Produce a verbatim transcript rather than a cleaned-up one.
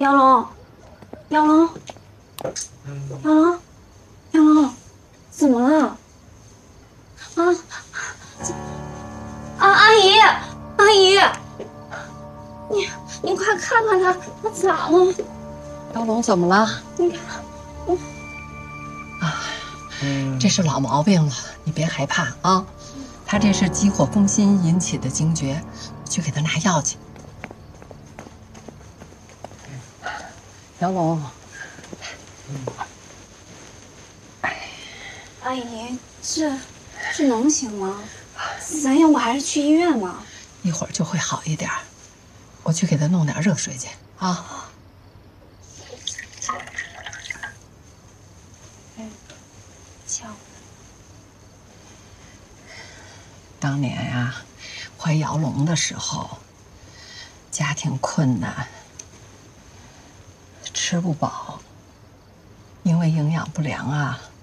杨龙，杨龙，杨龙，杨龙，怎么了？啊，啊，阿姨，阿姨，你你快看看他，他咋了？ 杨龙怎么了？ 你看，我啊，这是老毛病了，你别害怕啊。他这是急火攻心引起的惊厥，去给他拿药去。杨龙， 阿姨，这这能行吗？咱要不还是去医院吧？ 一会儿就会好一点。我去给他弄点热水去啊。 嗯，瞧。 当年呀，怀姚龙的时候，家庭困难，吃不饱，因为营养不良啊。